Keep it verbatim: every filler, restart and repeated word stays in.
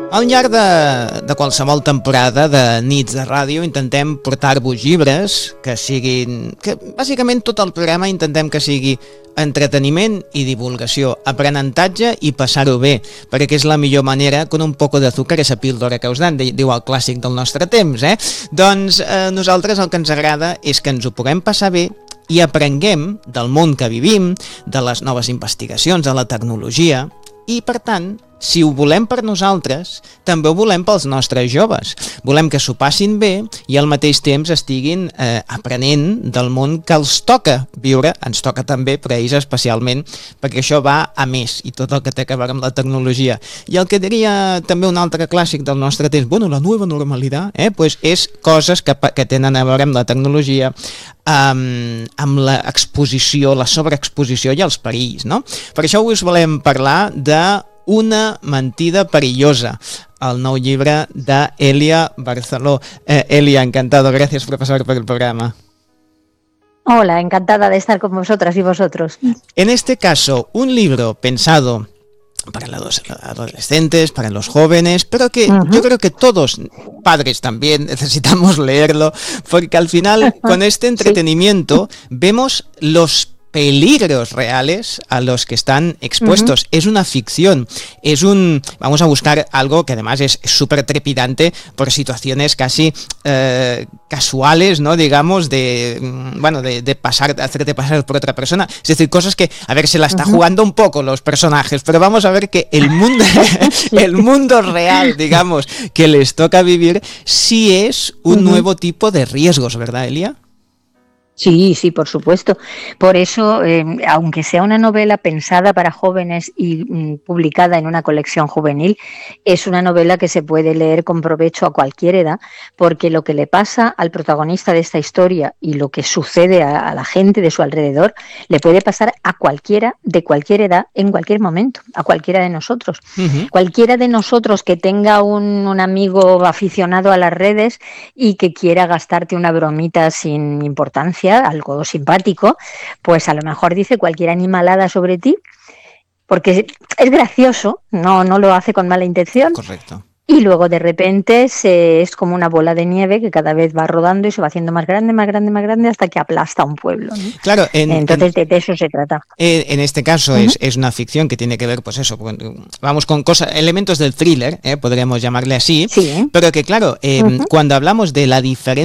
Al llarg de, de qualsevol temporada de Nits de Ràdio intentem portar-vos llibres que siguin... que bàsicament tot el programa intentem que sigui entreteniment i divulgació, aprenentatge i passar-ho bé, perquè és la millor manera con un poco de azúcar esa píldora que us dan, diu el clàssic del nostre temps, eh? Doncs eh, nosaltres el que ens agrada és que ens ho puguem passar bé i aprenguem del món que vivim, de les noves investigacions, de la tecnologia, i per tant, si ho volem per nosaltres, també ho volem pels nostres joves. Volem que s'ho passin bé i al mateix temps estiguin eh, aprenent del món que els toca viure, ens toca també, però ells especialment, perquè això va a més, i tot el que té a veure amb la tecnologia. I el que diria també un altre clàssic del nostre temps, bueno, la nova normalitat, eh, pues és coses que, que tenen a veure amb la tecnologia, Um, amb l'exposició, la sobreexposició i els perills, no? Per això us volem parlar de Una mentida perillosa, el nou llibre d'Elia Barceló. Eh, Elia, encantado, gracias por pasar por el programa. Hola, encantada de estar con vosotras y vosotros. En este caso, un libro pensado para los adolescentes, para los jóvenes, pero que uh-huh. yo creo que todos, padres también, necesitamos leerlo, porque al final, con este entretenimiento, sí. vemos los peligros reales a los que están expuestos. Uh-huh. Es una ficción, es un... Vamos a buscar algo que además es súper trepidante por situaciones casi eh, casuales, ¿no? Digamos, de... Bueno, de, de pasar, de hacerte pasar por otra persona. Es decir, cosas que, a ver, se la está uh-huh. jugando un poco los personajes, pero vamos a ver que el mundo, el mundo real, digamos, que les toca vivir, sí es un uh-huh. nuevo tipo de riesgos, ¿verdad, Elia? Sí, sí, por supuesto. Por eso, eh, aunque sea una novela pensada para jóvenes y mm, publicada en una colección juvenil, es una novela que se puede leer con provecho a cualquier edad, porque lo que le pasa al protagonista de esta historia y lo que sucede a, a la gente de su alrededor, le puede pasar a cualquiera de cualquier edad, en cualquier momento, a cualquiera de nosotros. Uh-huh. Cualquiera de nosotros que tenga un, un amigo aficionado a las redes y que quiera gastarte una bromita sin importancia, algo simpático, pues a lo mejor dice cualquier animalada sobre ti, porque es gracioso, no, no lo hace con mala intención. Correcto. Y luego de repente se, es como una bola de nieve que cada vez va rodando y se va haciendo más grande, más grande, más grande hasta que aplasta un pueblo, ¿no? Claro, en, entonces en, de, de eso se trata. En este caso uh-huh. es, es una ficción que tiene que ver, pues eso, vamos con cosas, elementos del thriller, ¿eh? Podríamos llamarle así, sí. pero que claro, eh, uh-huh. cuando hablamos de la diferencia